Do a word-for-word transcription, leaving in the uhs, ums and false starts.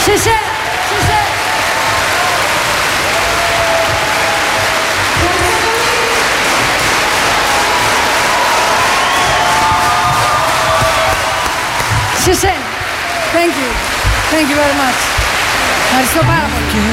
谢谢，谢谢。谢谢. Thank you. Thank you very much. Ευχαριστώ πάρα πολύ.